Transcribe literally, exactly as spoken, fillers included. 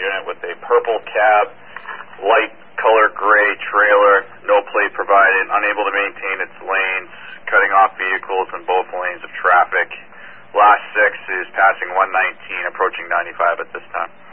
unit with a purple cab, light color gray trailer, no plate provided, unable to maintain its lanes, cutting off vehicles in both lanes of traffic. Last six is passing one nineteen, approaching ninety-five at this time.